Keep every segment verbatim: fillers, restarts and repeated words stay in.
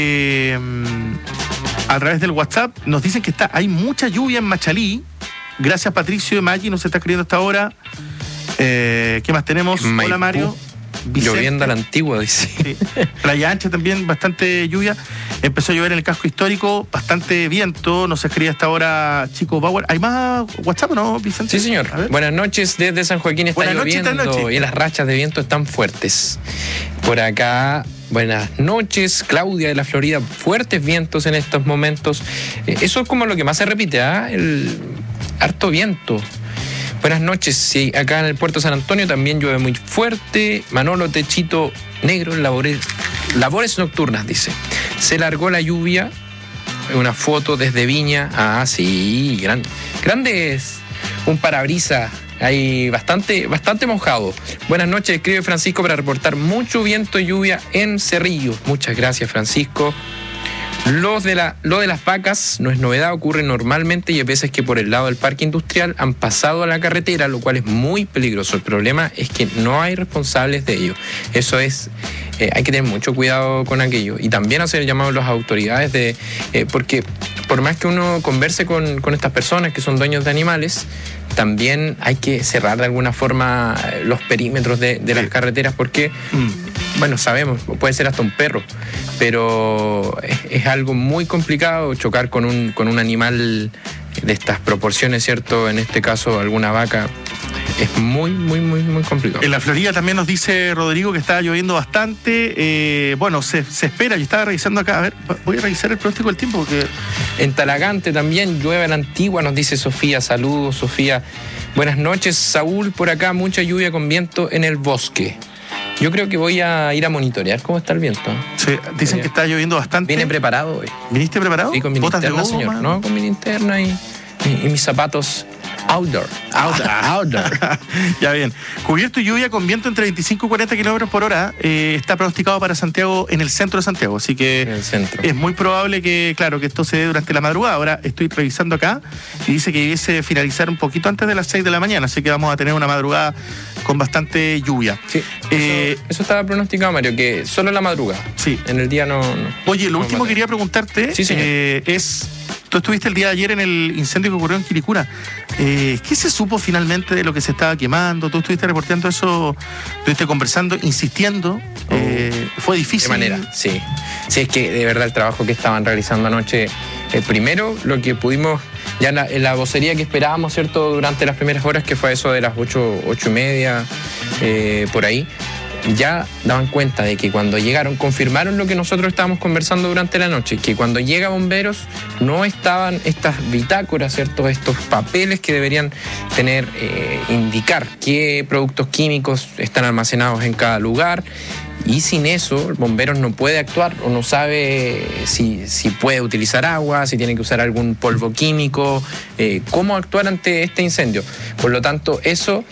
Eh, a través del WhatsApp nos dicen que está, hay mucha lluvia en Machalí. Gracias, Patricio de Maggi, nos está escribiendo hasta ahora. Eh, ¿Qué más tenemos? Maipú. Hola, Mario. Vicente. Lloviendo a la antigua, dice. Sí. Playa Ancha también, bastante lluvia. Empezó a llover en el casco histórico, bastante viento. Nos escribe hasta ahora Chico Bauer. ¿Hay más WhatsApp, no, Vicente? Sí, señor. Buenas noches desde San Joaquín. Está Buenas lloviendo noches, esta noche. y las rachas de viento están fuertes. Por acá, buenas noches, Claudia de la Florida. Fuertes vientos en estos momentos. Eh, eso es como lo que más se repite, ¿ah? ¿eh? El harto viento. Buenas noches, sí, acá en el puerto de San Antonio también llueve muy fuerte. Manolo Techito Negro, labores, labores nocturnas, dice. Se largó la lluvia, una foto desde Viña. Ah, sí, gran, grande es un parabrisas, hay bastante, bastante mojado. Buenas noches, escribe Francisco para reportar mucho viento y lluvia en Cerrillo. Muchas gracias, Francisco. Los de la, lo de las vacas no es novedad, ocurre normalmente y hay veces que por el lado del parque industrial han pasado a la carretera, lo cual es muy peligroso. El problema es que no hay responsables de ello. Eso es, eh, hay que tener mucho cuidado con aquello. Y también hacer el llamado a las autoridades, de eh, porque por más que uno converse con, con estas personas que son dueños de animales, también hay que cerrar de alguna forma los perímetros de, de las carreteras porque, mm. bueno, sabemos, puede ser hasta un perro, pero es, es algo muy complicado chocar con un, con un animal de estas proporciones, ¿cierto? En este caso, alguna vaca. Es muy, muy, muy, muy complicado. En la Florida también nos dice Rodrigo que está lloviendo bastante. Eh, bueno, se, se espera. Yo estaba revisando acá. A ver, voy a revisar el pronóstico del tiempo porque... En Talagante también llueve a la antigua, nos dice Sofía. Saludos, Sofía. Buenas noches, Saúl. Por acá mucha lluvia con viento en el bosque. Yo creo que voy a ir a monitorear cómo está el viento. Sí, dicen eh, que está lloviendo bastante. Vine preparado hoy. ¿Viniste preparado? Sí, con mi ¿Botas linterna, de goma, señor. man? No, con mi linterna y, y, y mis zapatos outdoor. Outdoor. outdoor. Ya bien. Cubierto y lluvia con viento entre veinticinco y cuarenta kilómetros por hora. Eh, está pronosticado para Santiago, en el centro de Santiago. Así que en el centro. Es muy probable que, claro, que esto se dé durante la madrugada. Ahora estoy revisando acá y dice que debiese finalizar un poquito antes de las seis de la mañana. Así que vamos a tener una madrugada con bastante lluvia. Sí. Eh, eso, eso estaba pronosticado, Mario, que solo en la madrugada. Sí. En el día no. no Oye, lo no último que quería preguntarte sí, eh, es. Tú estuviste el día de ayer en el incendio que ocurrió en Quilicura. Eh, ¿Qué se supo finalmente de lo que se estaba quemando? Tú estuviste reportando eso, estuviste conversando, insistiendo. Oh. Eh, ¿Fue difícil? De manera, sí. Sí, es que de verdad el trabajo que estaban realizando anoche, eh, primero lo que pudimos, ya en la, en la vocería que esperábamos, ¿cierto? Durante las primeras horas, que fue eso de las ocho, ocho y media, eh, por ahí, ya daban cuenta de que cuando llegaron, confirmaron lo que nosotros estábamos conversando durante la noche, que cuando llega bomberos no estaban estas bitácoras, ¿cierto? Estos papeles que deberían tener, eh, indicar qué productos químicos están almacenados en cada lugar. Y sin eso, el bombero no puede actuar o no sabe si, si puede utilizar agua, si tiene que usar algún polvo químico, eh, cómo actuar ante este incendio. Por lo tanto, eso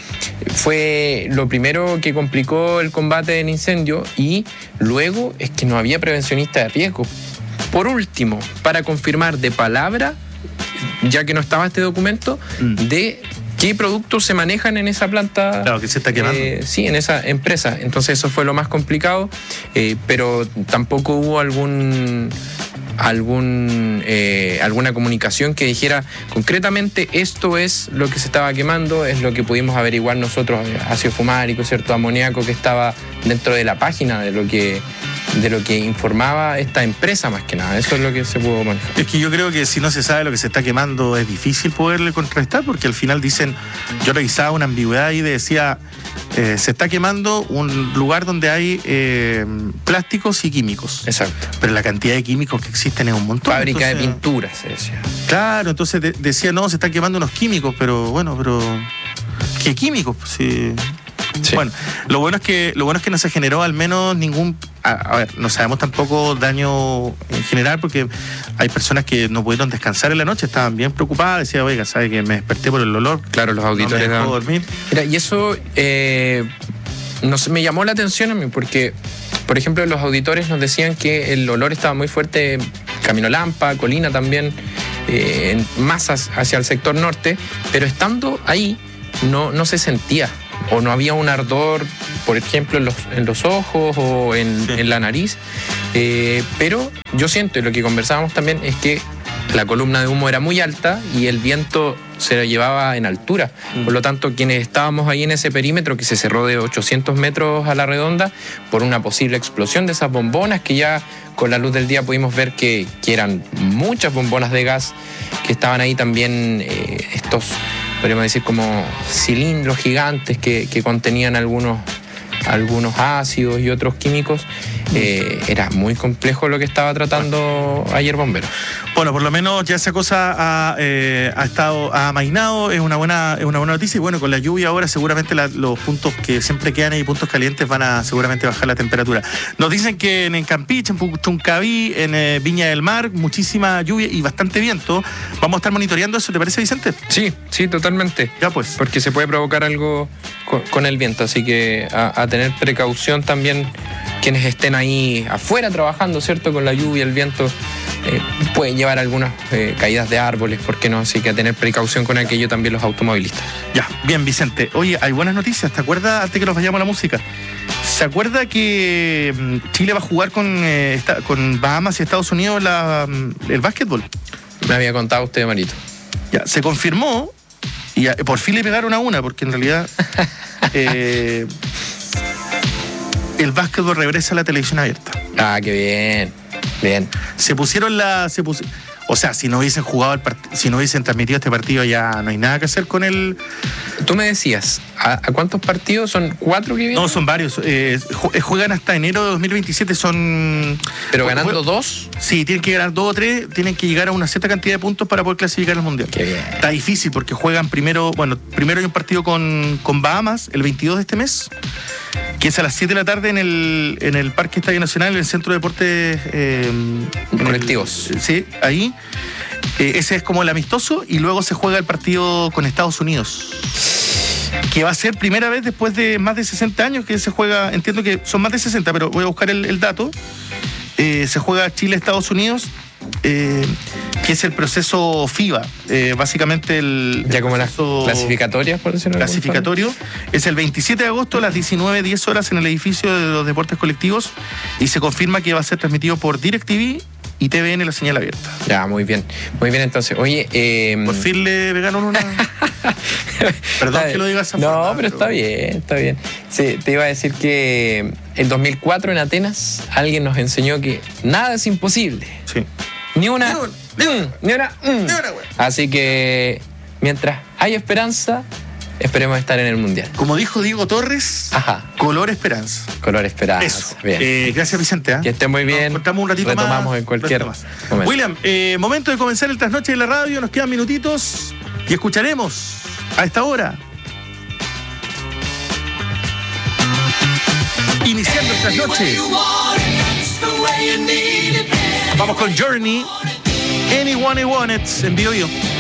fue lo primero que complicó el combate del incendio y luego es que no había prevencionista de riesgo. Por último, para confirmar de palabra, ya que no estaba este documento, mm. de... ¿qué productos se manejan en esa planta? Claro, que se está quemando. Eh, sí, en esa empresa. Entonces eso fue lo más complicado, eh, pero tampoco hubo algún, algún, eh, alguna comunicación que dijera concretamente esto es lo que se estaba quemando, es lo que pudimos averiguar nosotros, ácido fumárico, cierto amoníaco que estaba dentro de la página de lo que... de lo que informaba esta empresa más que nada. Eso es lo que se pudo manejar. Es que yo creo que si no se sabe lo que se está quemando es difícil poderle contrastar porque al final dicen, yo revisaba una ambigüedad ahí y decía, eh, se está quemando un lugar donde hay eh, plásticos y químicos. Exacto. Pero la cantidad de químicos que existen es un montón. Fábrica entonces, de pinturas, se decía. Claro, entonces de, decía, no, se están quemando unos químicos, pero bueno, pero ¿qué químicos? Sí. Sí. Bueno, lo bueno es que lo bueno es que no se generó al menos ningún, a, a ver, no sabemos tampoco daño en general porque hay personas que no pudieron descansar en la noche, estaban bien preocupadas, decían, oiga, ¿sabe que me desperté por el olor? Claro, los auditores no me dejó dormir. Mira, y eso eh, nos, me llamó la atención a mí porque, por ejemplo, los auditores nos decían que el olor estaba muy fuerte Camino Lampa, Colina también, eh, más hacia el sector norte, pero estando ahí no, no se sentía. O no había un ardor, por ejemplo, en los, en los ojos o en, sí. en la nariz. Eh, pero yo siento, y lo que conversábamos también, es que la columna de humo era muy alta y el viento se lo llevaba en altura. Por lo tanto, quienes estábamos ahí en ese perímetro que se cerró de ochocientos metros a la redonda por una posible explosión de esas bombonas que ya con la luz del día pudimos ver que, que eran muchas bombonas de gas, que estaban ahí también eh, estos, podríamos decir, como cilindros gigantes que, que contenían algunos, algunos ácidos y otros químicos. Eh, era muy complejo lo que estaba tratando ayer Bomberos. Bueno, por lo menos ya esa cosa ha, eh, ha estado ha amainado, es una buena es una buena noticia, y bueno, con la lluvia ahora seguramente la, los puntos que siempre quedan ahí, puntos calientes, van a seguramente bajar la temperatura. Nos dicen que en, en Campeche, en Puchuncaví, en eh, Viña del Mar, muchísima lluvia y bastante viento. Vamos a estar monitoreando eso, ¿te parece, Vicente? Sí, sí, totalmente. Ya pues. Porque se puede provocar algo con, con el viento, así que a, a tener precaución también quienes estén ahí afuera trabajando, ¿cierto? Con la lluvia, el viento, eh, pueden llevar algunas eh, caídas de árboles, ¿por qué no? Así que a tener precaución con aquello también los automovilistas. Ya, bien, Vicente. Oye, hay buenas noticias, ¿te acuerdas? Antes que nos vayamos a la música, ¿se acuerda que Chile va a jugar con, eh, esta, con Bahamas y Estados Unidos la, el básquetbol? Me había contado usted, Marito. Ya, se confirmó y ya, por fin le pegaron a una, porque en realidad eh, el básquetbol regresa a la televisión abierta. Ah, qué bien, bien. Se pusieron la... Se pus... O sea, si no hubiesen jugado el part... si no hubiesen transmitido este partido, ya no hay nada que hacer con el... Tú me decías, ¿a, a cuántos partidos? ¿Son cuatro que vienen? No, son varios. Eh, juegan hasta enero de dos mil veintisiete, son... ¿Pero ganando dos? Sí, tienen que ganar dos o tres, tienen que llegar a una cierta cantidad de puntos para poder clasificar al Mundial. Qué bien. Está difícil porque juegan primero... Bueno, primero hay un partido con, con Bahamas, el veintidós de este mes, que es a las siete de la tarde en el, en el Parque Estadio Nacional, en el Centro de Deportes... Eh, Colectivos. El, sí, ahí. Eh, ese es como el amistoso, y luego se juega el partido con Estados Unidos, que va a ser primera vez después de más de sesenta años que se juega. Entiendo que son más de sesenta, pero voy a buscar el, el dato. Eh, se juega Chile-Estados Unidos, eh, que es el proceso FIBA, eh, básicamente el... Ya el como las proceso clasificatorias, por decirlo así. Clasificatorio. Es el veintisiete de agosto a las diecinueve diez horas en el edificio de los deportes colectivos, y se confirma que va a ser transmitido por DirecTV y T V N, la señal abierta. Ya, muy bien. Muy bien, entonces. Oye, eh... por fin le pegaron una... Perdón que lo diga esa forma. No, pero, pero está bien, está bien. Sí, te iba a decir que en dos mil cuatro en Atenas alguien nos enseñó que nada es imposible. Sí. Ni una... Ni, un, ni, una, mm, ni una... Mm. Ni una, Así que mientras hay esperanza, esperemos estar en el Mundial. Como dijo Diego Torres, ajá, color esperanza. Color esperanza. Eso. Bien. Eh, gracias, Vicente. ¿eh? Que estén muy bien. Nos encontramos un ratito Retomamos más. en cualquier más. momento. William, eh, momento de comenzar el trasnoche de la radio. Nos quedan minutitos y escucharemos a esta hora, iniciando el trasnoche, vamos con Journey, Anyone I Want It, en Bio Bio.